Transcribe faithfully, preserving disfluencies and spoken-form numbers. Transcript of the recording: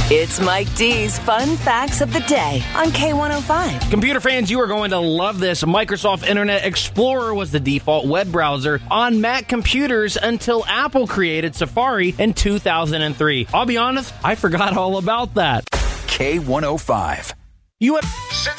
It's Mike D's Fun Facts of the Day on K one oh five. Computer fans, you are going to love this. Microsoft Internet Explorer was the default web browser on Mac computers until Apple created Safari in two thousand three. I'll be honest, I forgot all about that. K one oh five. You have...